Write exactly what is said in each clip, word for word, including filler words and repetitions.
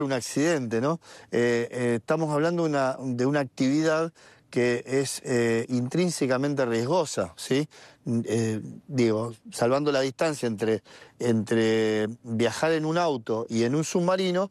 un accidente, ¿no? Eh, eh, estamos hablando de una, de una actividad que es eh, intrínsecamente riesgosa, ¿sí? Eh, digo, salvando la distancia entre, entre viajar en un auto y en un submarino,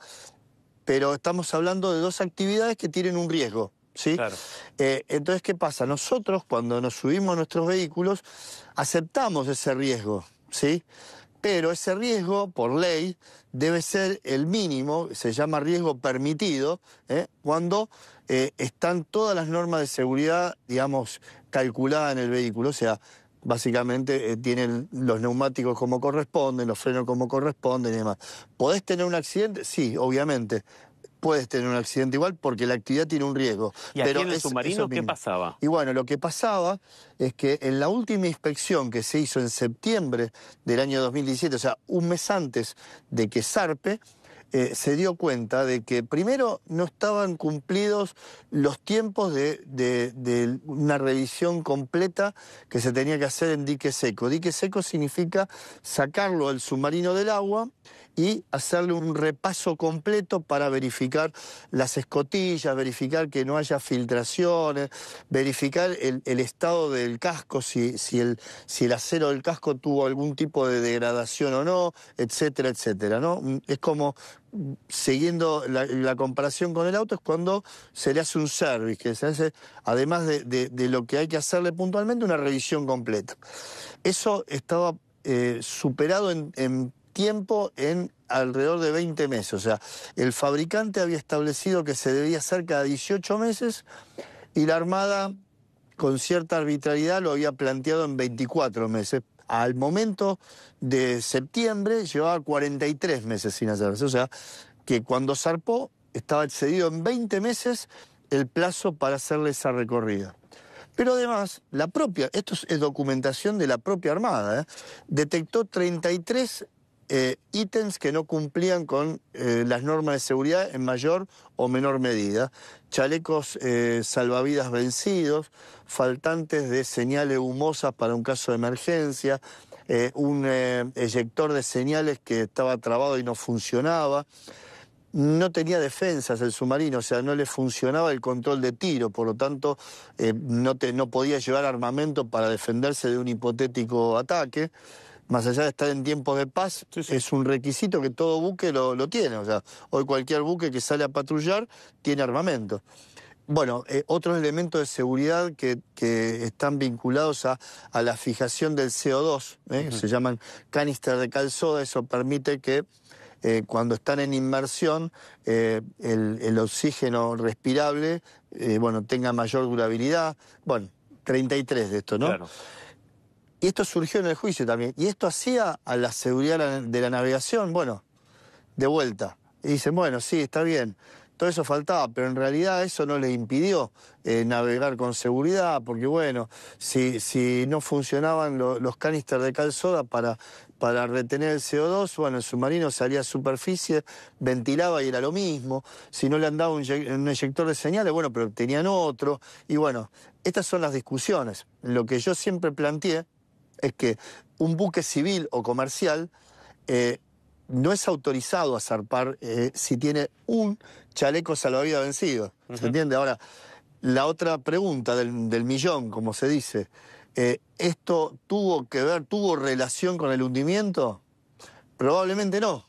pero estamos hablando de dos actividades que tienen un riesgo, ¿sí? Claro. Eh, entonces, ¿qué pasa? Nosotros, cuando nos subimos a nuestros vehículos, aceptamos ese riesgo, ¿sí? Pero ese riesgo, por ley, debe ser el mínimo, se llama riesgo permitido, ¿eh? cuando eh, están todas las normas de seguridad, digamos, calculadas en el vehículo. O sea, básicamente eh, tienen los neumáticos como corresponden, los frenos como corresponden y demás. ¿Podés tener un accidente? Sí, obviamente. Puedes tener un accidente igual porque la actividad tiene un riesgo. ¿Y aquí pero en el es, submarino eso qué mismo. pasaba? Y bueno, lo que pasaba es que en la última inspección que se hizo en septiembre del año dos mil diecisiete, o sea, un mes antes de que zarpe, eh, se dio cuenta de que primero no estaban cumplidos los tiempos de, de, de una revisión completa que se tenía que hacer en dique seco. Dique seco significa sacarlo al submarino del agua y hacerle un repaso completo para verificar las escotillas, verificar que no haya filtraciones, verificar el, el estado del casco, si, si, el, si el acero del casco tuvo algún tipo de degradación o no, etcétera, etcétera, ¿no? Es como, siguiendo la, la comparación con el auto, es cuando se le hace un service, que se hace, además de, de, de lo que hay que hacerle puntualmente, una revisión completa. Eso estaba eh, superado en, en tiempo en alrededor de veinte meses. O sea, el fabricante había establecido que se debía hacer cada dieciocho meses y la Armada, con cierta arbitrariedad, lo había planteado en veinticuatro meses. Al momento de septiembre llevaba cuarenta y tres meses sin hacerse. O sea, que cuando zarpó estaba excedido en veinte meses el plazo para hacerle esa recorrida. Pero además, la propia, esto es documentación de la propia Armada, ¿eh? detectó treinta y tres eh, ítems que no cumplían con eh, las normas de seguridad en mayor o menor medida. Chalecos eh, salvavidas vencidos, faltantes de señales humosas para un caso de emergencia, eh, un eh, eyector de señales que estaba trabado y no funcionaba. No tenía defensas el submarino, o sea, no le funcionaba el control de tiro, por lo tanto, eh, no, te, no podía llevar armamento para defenderse de un hipotético ataque. Más allá de estar en tiempos de paz, Sí, sí. es un requisito que todo buque lo, lo tiene. O sea, hoy cualquier buque que sale a patrullar tiene armamento. Bueno, eh, otros elementos de seguridad que, que están vinculados a, a la fijación del C O dos, ¿eh? uh-huh. se llaman canister de cal soda. Eso permite que eh, cuando están en inmersión eh, el, el oxígeno respirable eh, bueno, tenga mayor durabilidad. Bueno, treinta y tres de esto, ¿no? Claro. Y esto surgió en el juicio también. ¿Y esto hacía a la seguridad de la navegación? Bueno, de vuelta. Y dicen, bueno, sí, está bien. Todo eso faltaba, pero en realidad eso no le impidió eh, navegar con seguridad, porque bueno, si, si no funcionaban lo, los canisters de cal soda para, para retener el C O dos, bueno, el submarino salía a superficie, ventilaba y era lo mismo. Si no le andaba un, un eyector de señales, bueno, pero tenían otro. Y bueno, estas son las discusiones. Lo que yo siempre planteé es que un buque civil o comercial eh, no es autorizado a zarpar eh, si tiene un chaleco salvavidas vencido. ¿Se uh-huh. entiende? Ahora, la otra pregunta del, del millón, como se dice, eh, ¿esto tuvo que ver, tuvo relación con el hundimiento? Probablemente no.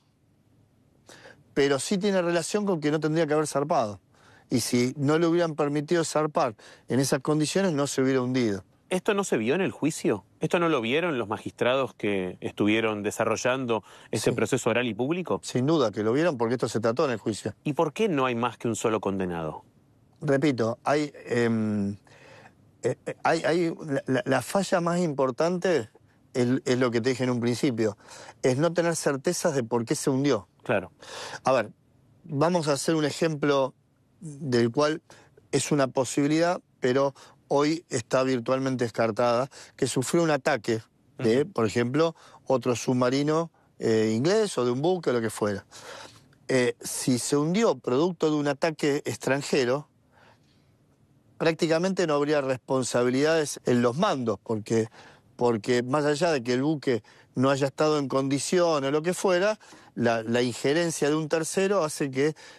Pero sí tiene relación con que no tendría que haber zarpado. Y si no le hubieran permitido zarpar en esas condiciones, no se hubiera hundido. ¿Esto no se vio en el juicio? ¿Esto no lo vieron los magistrados que estuvieron desarrollando este sí. proceso oral y público? Sin duda que lo vieron, porque esto se trató en el juicio. ¿Y por qué no hay más que un solo condenado? Repito, hay, eh, eh, hay, hay la, la falla más importante es, es lo que te dije en un principio, es no tener certezas de por qué se hundió. Claro. A ver, vamos a hacer un ejemplo del cual es una posibilidad, pero hoy está virtualmente descartada, que sufrió un ataque de, uh-huh. por ejemplo, otro submarino eh, inglés o de un buque o lo que fuera. Eh, si se hundió producto de un ataque extranjero, prácticamente no habría responsabilidades en los mandos, porque, porque más allá de que el buque no haya estado en condición o lo que fuera, la, la injerencia de un tercero hace que